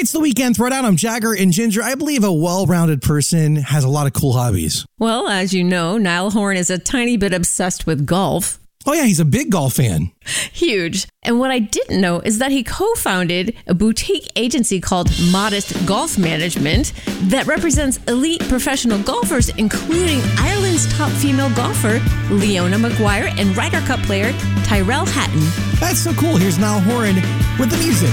It's the Weekend Throwdown. I'm Jagger and Ginger. I believe a well-rounded person has a lot of cool hobbies. Well, as you know, Niall Horan is a tiny bit obsessed with golf. Oh yeah, he's a big golf fan. Huge. And what I didn't know is that he co-founded a boutique agency called Modest Golf Management that represents elite professional golfers, including Ireland's top female golfer, Leona Maguire, and Ryder Cup player, Tyrell Hatton. That's so cool. Here's Niall Horan with the music.